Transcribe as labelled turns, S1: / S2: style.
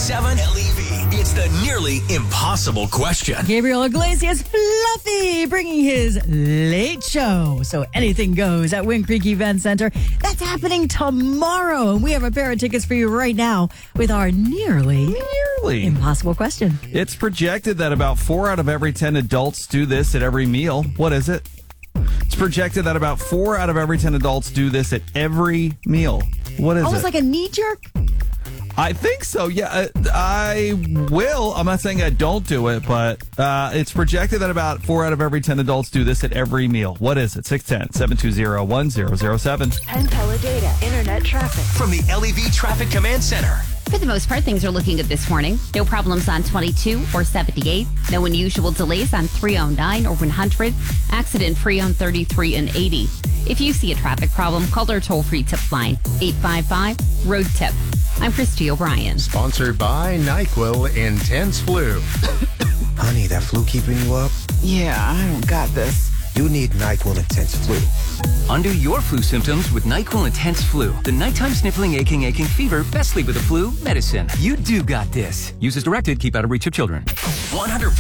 S1: 98.7 LEV. It's the nearly impossible question.
S2: Gabriel Iglesias, Fluffy, bringing his late show. So anything goes at Wind Creek Event Center. That's happening tomorrow. And we have a pair of tickets for you right now with our nearly impossible question.
S3: It's projected that about 4 out of every 10 adults do this at every meal. What is it? It's projected that about 4 out of every 10 adults do this at every meal. What is it?
S2: Almost like a knee jerk?
S3: I think so, yeah. I will. I'm not saying I don't do it, but it's projected that about 4 out of every 10 adults do this at every meal. What is it? 610-720-1007.
S4: Penn Teledata Internet traffic.
S1: From the LEV Traffic Command Center.
S5: For the most part, things are looking good this morning. No problems on 22 or 78. No unusual delays on 309 or 100. Accident-free on 33 and 80. If you see a traffic problem, call our toll-free tip line, 855-ROAD-TIP. I'm Christy O'Brien.
S6: Sponsored by NyQuil Intense Flu.
S7: Honey, that flu keeping you up?
S8: Yeah, I don't got this.
S7: You need NyQuil Intense Flu.
S9: Undo your flu symptoms with NyQuil Intense Flu. The nighttime sniffling, aching fever, best sleep with a flu medicine. You do got this. Use as directed. Keep out of reach of children.
S1: 100.7